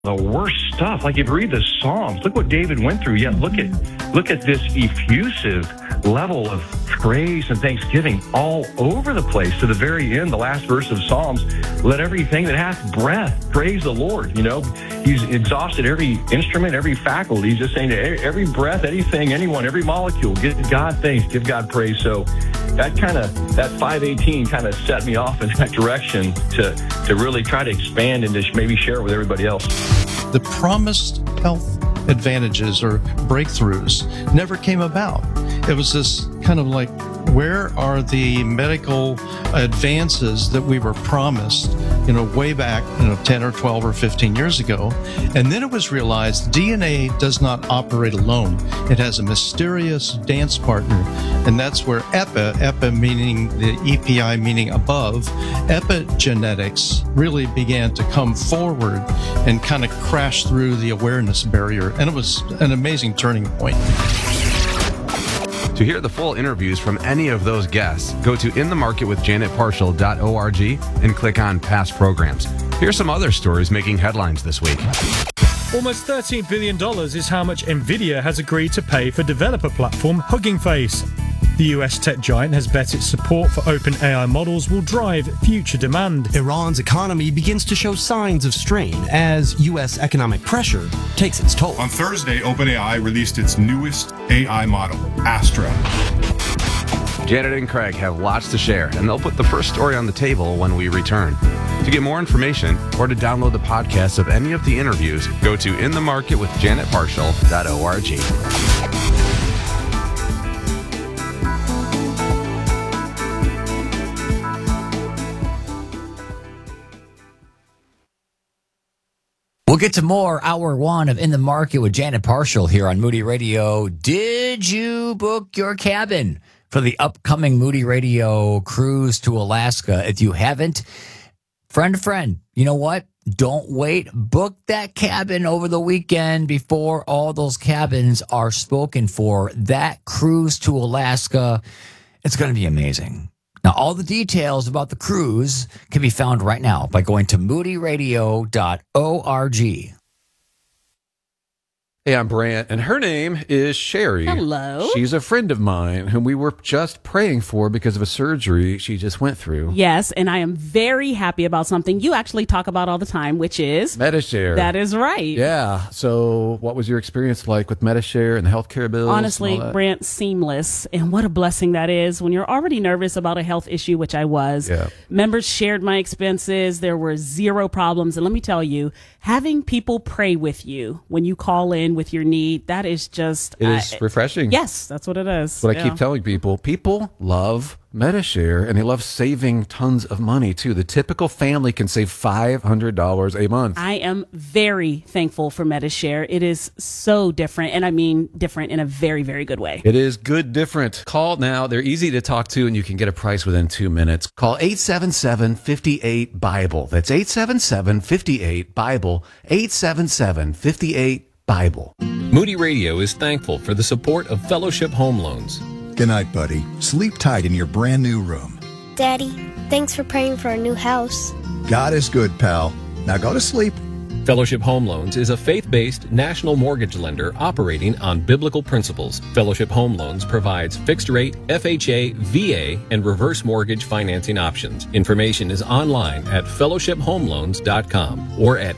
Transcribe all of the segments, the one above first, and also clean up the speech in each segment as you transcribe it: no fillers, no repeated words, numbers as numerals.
the worst stuff. Like if you read the Psalms, look what David went through. Yet look at this effusive level of praise and thanksgiving all over the place to the very end, the last verse of Psalms. Let everything that hath breath praise the Lord. You know, he's exhausted every instrument, every faculty. He's just saying to every breath, anything, anyone, every molecule, give God thanks, give God praise. So that 518 kind of set me off in that direction to really try to expand and just maybe share it with everybody else. The promised health advantages or breakthroughs never came about. It was this kind of like, where are the medical advances that we were promised, way back, 10 or 12 or 15 years ago? And then it was realized DNA does not operate alone. It has a mysterious dance partner. And that's where EPI meaning the EPI meaning above, epigenetics really began to come forward and kind of crash through the awareness barrier. And it was an amazing turning point. To hear the full interviews from any of those guests, go to inthemarketwithjanetparshall.org and click on past programs. Here's some other stories making headlines this week. Almost $13 billion is how much Nvidia has agreed to pay for developer platform Hugging Face. The US tech giant has bet its support for open AI models will drive future demand. Iran's economy begins to show signs of strain as US economic pressure takes its toll. On Thursday, OpenAI released its newest AI model, Astra. Janet and Craig have lots to share, and they'll put the first story on the table when we return. To get more information or to download the podcast of any of the interviews, go to inthemarketwithjanetparshall.org. We'll get to more Hour 1 of In the Market with Janet Parshall here on Moody Radio. Did you book your cabin for the upcoming Moody Radio cruise to Alaska? If you haven't, friend, you know what? Don't wait. Book that cabin over the weekend before all those cabins are spoken for. That cruise to Alaska, it's going to be amazing. Now, all the details about the cruise can be found right now by going to moodyradio.org. Hey, I'm Brant, and her name is Sherry. Hello. She's a friend of mine whom we were just praying for because of a surgery she just went through. Yes, and I am very happy about something you actually talk about all the time, which is Medi-Share. That is right. Yeah. So what was your experience like with Medi-Share and the healthcare bills? Honestly, Brant, seamless. And what a blessing that is when you're already nervous about a health issue, which I was. Yeah. Members shared my expenses. There were zero problems. And let me tell you, having people pray with you when you call in with your need, that is just... It is refreshing. Yes, that's what it is. What I keep telling people love Medi-Share, and they love saving tons of money, too. The typical family can save $500 a month. I am very thankful for Medi-Share. It is so different, and I mean different in a very, very good way. It is good different. Call now. They're easy to talk to, and you can get a price within 2 minutes. Call 877-58-BIBLE. That's 877-58-BIBLE. 877-58-BIBLE. Moody Radio is thankful for the support of Fellowship Home Loans. Good night, buddy. Sleep tight in your brand new room. Daddy, thanks for praying for our new house. God is good, pal. Now go to sleep. Fellowship Home Loans is a faith-based national mortgage lender operating on biblical principles. Fellowship Home Loans provides fixed-rate, FHA, VA, and reverse mortgage financing options. Information is online at fellowshiphomeloans.com or at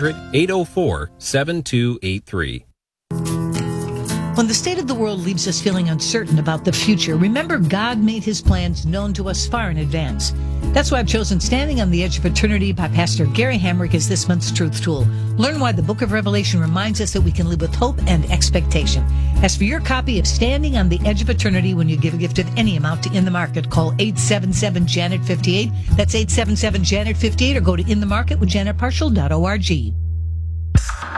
800-804-7283. When the state of the world leaves us feeling uncertain about the future, remember God made his plans known to us far in advance. That's why I've chosen Standing on the Edge of Eternity by Pastor Gary Hamrick as this month's Truth Tool. Learn why the book of Revelation reminds us that we can live with hope and expectation. As for your copy of Standing on the Edge of Eternity, when you give a gift of any amount to In the Market, call 877-JANET-58. That's 877-JANET-58, or go to inthemarketwithjanetparshall.org.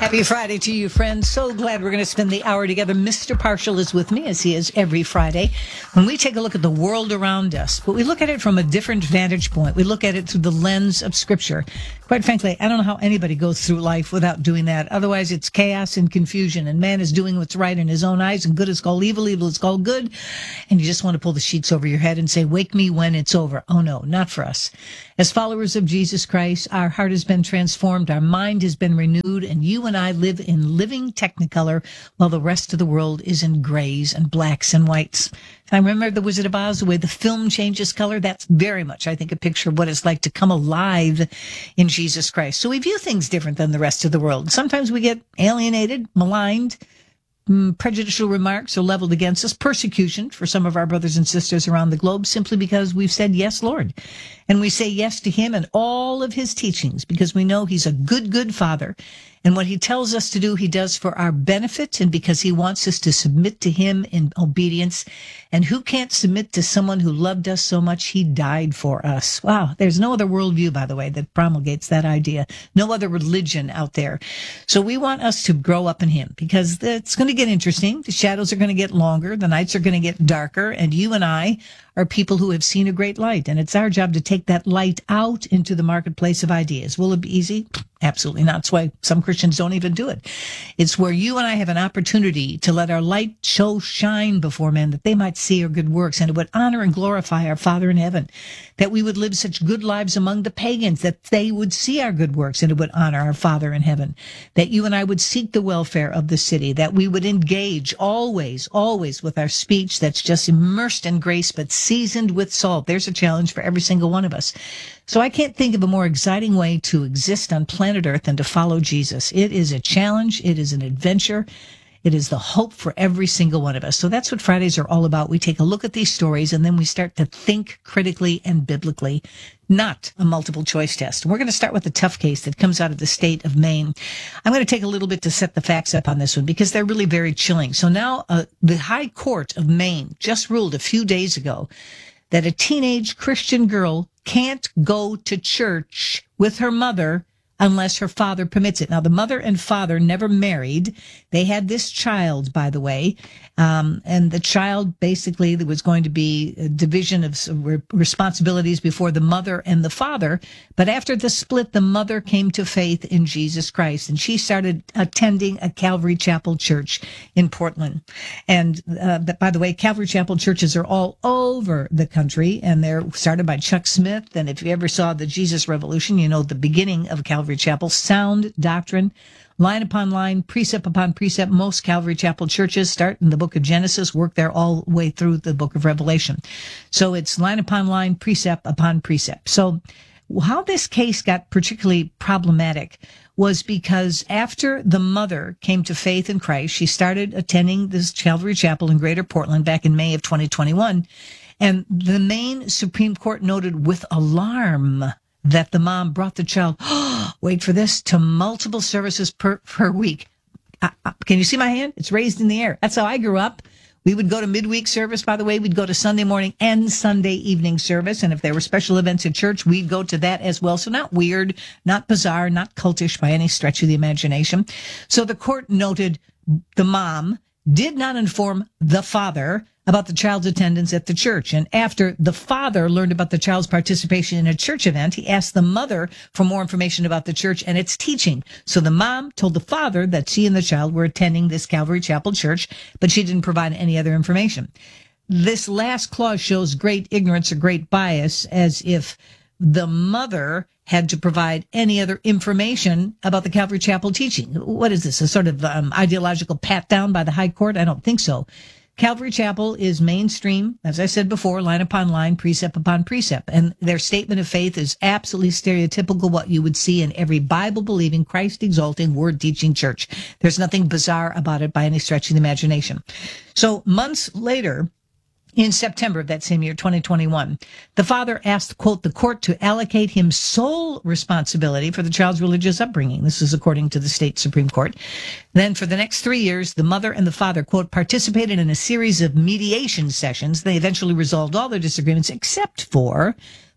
Happy Friday to you, friends. So glad we're going to spend the hour together. Mr. Partial is with me, as he is every Friday, when we take a look at the world around us. But we look at it from a different vantage point. We look at it through the lens of Scripture. Quite frankly, I don't know how anybody goes through life without doing that. Otherwise, it's chaos and confusion, and man is doing what's right in his own eyes, and good is called evil, evil is called good, and you just want to pull the sheets over your head and say, wake me when it's over. Oh, no, not for us. As followers of Jesus Christ, our heart has been transformed, our mind has been renewed, and you and I live in living Technicolor while the rest of the world is in grays and blacks and whites. I remember The Wizard of Oz, the way the film changes color. That's very much, I think, a picture of what it's like to come alive in Jesus Christ. So we view things different than the rest of the world. Sometimes we get alienated, maligned, prejudicial remarks are leveled against us, persecution for some of our brothers and sisters around the globe, simply because we've said, yes, Lord. And we say yes to him and all of his teachings because we know he's a good, good father. And what he tells us to do, he does for our benefit and because he wants us to submit to him in obedience. And who can't submit to someone who loved us so much he died for us? Wow, there's no other worldview, by the way, that promulgates that idea. No other religion out there. So we want us to grow up in him because it's going to get interesting. The shadows are going to get longer. The nights are going to get darker. And you and I are people who have seen a great light. And it's our job to take that light out into the marketplace of ideas. Will it be easy? Absolutely not. That's why some Christians don't even do it. It's where you and I have an opportunity to let our light shine before men, that they might see our good works and it would honor and glorify our Father in heaven, that we would live such good lives among the pagans, that they would see our good works and it would honor our Father in heaven, that you and I would seek the welfare of the city, that we would engage always with our speech that's just immersed in grace but seasoned with salt. There's a challenge for every single one of us. So I can't think of a more exciting way to exist on planet Earth than to follow Jesus. It is a challenge. It is an adventure. It is the hope for every single one of us. So that's what Fridays are all about. We take a look at these stories and then we start to think critically and biblically, not a multiple choice test. And we're going to start with a tough case that comes out of the state of Maine. I'm going to take a little bit to set the facts up on this one because they're really very chilling. So now the High Court of Maine just ruled a few days ago that a teenage Christian girl can't go to church with her mother unless her father permits it. Now, the mother and father never married. They had this child, by the way, and the child basically there was going to be a division of responsibilities before the mother and the father. But after the split, the mother came to faith in Jesus Christ, and she started attending a Calvary Chapel church in Portland. And by the way, Calvary Chapel churches are all over the country, and they're started by Chuck Smith. And if you ever saw the Jesus Revolution, you know the beginning of Calvary Chapel, sound doctrine, line upon line, precept upon precept. Most Calvary Chapel churches start in the book of Genesis, work there all the way through the book of Revelation. So it's line upon line, precept upon precept. So how this case got particularly problematic was because after the mother came to faith in Christ, she started attending this Calvary Chapel in Greater Portland back in May of 2021. And the Maine Supreme Court noted with alarm that the mom brought the child, wait for this, to multiple services per week. Can you see my hand? It's raised in the air. That's how I grew up. We would go to midweek service, by the way. We'd go to Sunday morning and Sunday evening service. And if there were special events at church, we'd go to that as well. So not weird, not bizarre, not cultish by any stretch of the imagination. So the court noted the mom did not inform the father about the child's attendance at the church. And after the father learned about the child's participation in a church event, he asked the mother for more information about the church and its teaching. So the mom told the father that she and the child were attending this Calvary Chapel church, but she didn't provide any other information. This last clause shows great ignorance or great bias, as if the mother had to provide any other information about the Calvary Chapel teaching. What is this, a sort of ideological pat down by the High Court? I don't think so. Calvary Chapel is mainstream, as I said before, line upon line, precept upon precept. And their statement of faith is absolutely stereotypical what you would see in every Bible-believing, Christ-exalting, word-teaching church. There's nothing bizarre about it by any stretch of the imagination. So months later, in September of that same year, 2021, the father asked, quote, the court to allocate him sole responsibility for the child's religious upbringing. This is according to the state Supreme Court. Then for the next 3 years, the mother and the father, quote, participated in a series of mediation sessions. They eventually resolved all their disagreements except for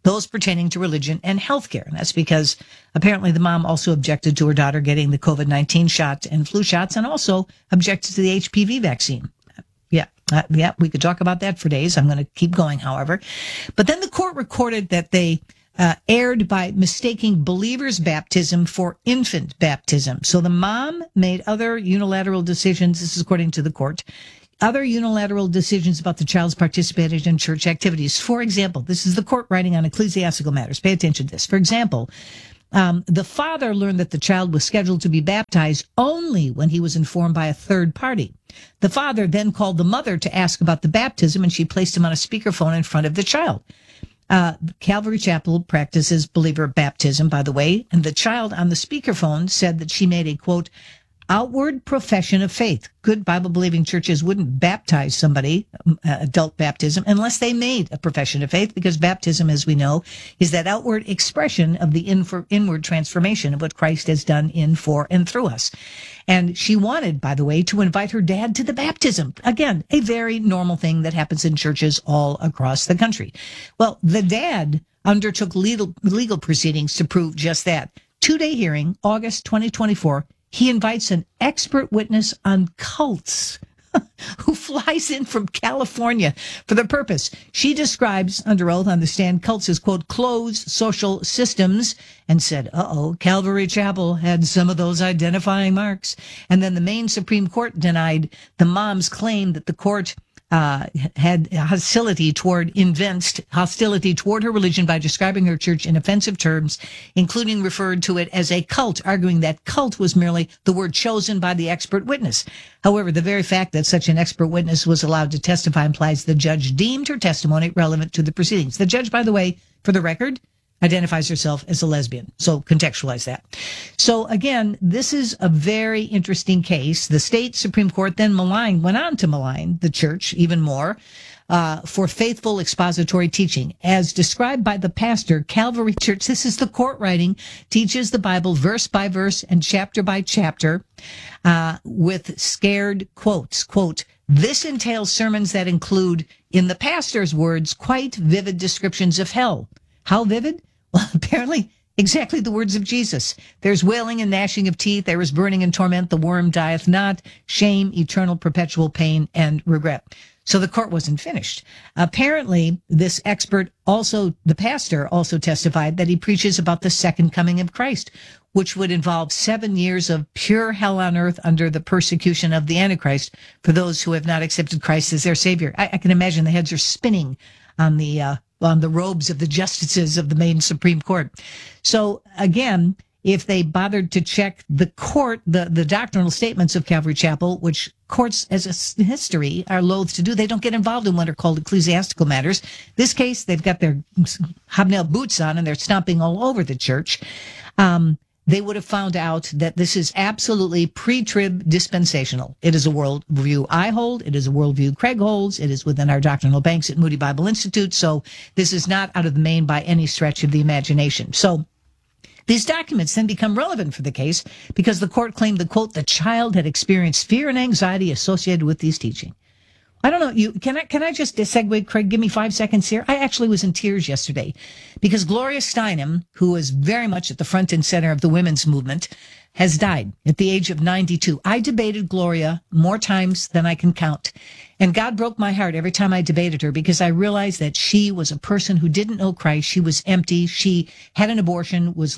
those pertaining to religion and healthcare. And that's because apparently the mom also objected to her daughter getting the COVID-19 shot and flu shots, and also objected to the HPV vaccine. Yeah, we could talk about that for days. I'm going to keep going, however. But then the court recorded that they erred by mistaking believers' baptism for infant baptism. So the mom made other unilateral decisions, this is according to the court, other unilateral decisions about the child's participation in church activities. For example, this is the court writing on ecclesiastical matters. Pay attention to this. For example, the father learned that the child was scheduled to be baptized only when he was informed by a third party. The father then called the mother to ask about the baptism, and she placed him on a speakerphone in front of the child. Calvary Chapel practices believer baptism, by the way, and the child on the speakerphone said that she made a, quote, outward profession of faith. Good Bible-believing churches wouldn't baptize somebody, adult baptism, unless they made a profession of faith, because baptism, as we know, is that outward expression of the inward transformation of what Christ has done in, for, and through us. And she wanted, by the way, to invite her dad to the baptism. Again, a very normal thing that happens in churches all across the country. Well, the dad undertook legal proceedings to prove just that. 2-day hearing, August 2024, he invites an expert witness on cults who flies in from California for the purpose. She describes, under oath on the stand, cults as, quote, closed social systems, and said, Calvary Chapel had some of those identifying marks. And then the Maine Supreme Court denied the mom's claim that the court had hostility toward her religion by describing her church in offensive terms, including referred to it as a cult, arguing that cult was merely the word chosen by the expert witness. However, the very fact that such an expert witness was allowed to testify implies the judge deemed her testimony relevant to the proceedings. The judge, by the way, for the record, identifies herself as a lesbian. So contextualize that. So again, this is a very interesting case. The state Supreme Court then went on to malign the church even more for faithful expository teaching. As described by the pastor, Calvary Church, this is the court writing, teaches the Bible verse by verse and chapter by chapter with scared quotes. Quote, this entails sermons that include, in the pastor's words, quite vivid descriptions of hell. How vivid? Well, apparently exactly the words of Jesus. There's wailing and gnashing of teeth. There is burning and torment. The worm dieth not. Shame, eternal, perpetual pain, and regret. So the court wasn't finished. Apparently, this expert the pastor also testified that he preaches about the second coming of Christ, which would involve 7 years of pure hell on earth under the persecution of the Antichrist for those who have not accepted Christ as their Savior. I can imagine the heads are spinning on the robes of the justices of the Maine Supreme Court. So again, if they bothered to check the doctrinal statements of Calvary Chapel, which courts as a history are loath to do, they don't get involved in what are called ecclesiastical matters. This case, they've got their hobnail boots on and they're stomping all over the church. They would have found out that this is absolutely pre-trib dispensational. It is a worldview I hold. It is a worldview Craig holds. It is within our doctrinal banks at Moody Bible Institute. So this is not out of the Maine by any stretch of the imagination. So these documents then become relevant for the case because the court claimed that, quote, the child had experienced fear and anxiety associated with these teaching. I don't know. Can I just segue, Craig? Give me 5 seconds here. I actually was in tears yesterday because Gloria Steinem, who was very much at the front and center of the women's movement, has died at the age of 92. I debated Gloria more times than I can count. And God broke my heart every time I debated her because I realized that she was a person who didn't know Christ. She was empty. She had an abortion, was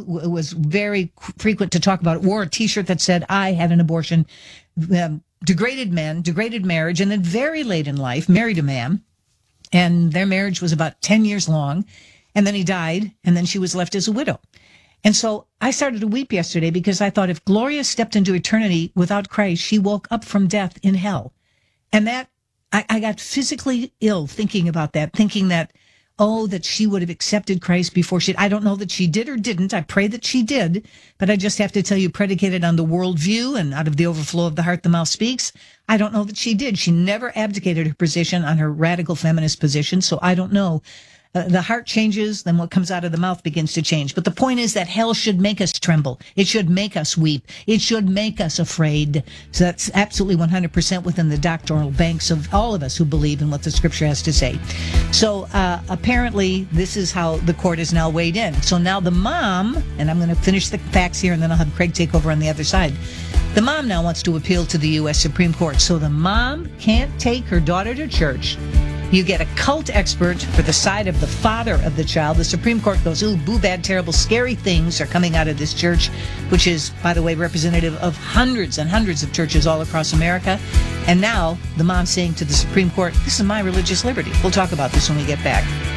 very frequent to talk about it, wore a T-shirt that said, I had an abortion, degraded men, degraded marriage, and then very late in life married a man, and their marriage was about 10 years long, and then he died, and then she was left as a widow. And so I started to weep yesterday because I thought if Gloria stepped into eternity without Christ, she woke up from death in hell. And that, I got physically ill thinking about that, thinking that, that she would have accepted Christ before I don't know that she did or didn't. I pray that she did, but I just have to tell you, predicated on the worldview and out of the overflow of the heart, the mouth speaks. I don't know that she did. She never abdicated her position on her radical feminist position, so I don't know. the heart changes, then what comes out of the mouth begins to change. But the point is that hell should make us tremble. It should make us weep. It should make us afraid. So that's absolutely 100% within the doctrinal banks of all of us who believe in what the scripture has to say. So apparently this is how the court is now weighed in. So now the mom, and I'm going to finish the facts here and then I'll have Craig take over on the other side. The mom now wants to appeal to the U.S. Supreme Court. So the mom can't take her daughter to church. You get a cult expert for the side of the father of the child. The Supreme Court goes, ooh, boo, bad, terrible, scary things are coming out of this church, which is, by the way, representative of hundreds and hundreds of churches all across America. And now the mom's saying to the Supreme Court, this is my religious liberty. We'll talk about this when we get back.